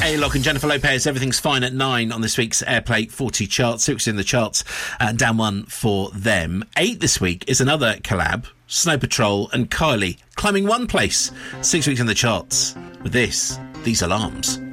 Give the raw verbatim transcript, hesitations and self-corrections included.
Haylock and Jennifer Lopez, Everything's Fine at nine on this week's Airplay forty chart. Six in the charts, uh, down one for them. Eight this week is another collab, Snow Patrol and Kylie, climbing one place. Six weeks in the charts with this, These Alarms.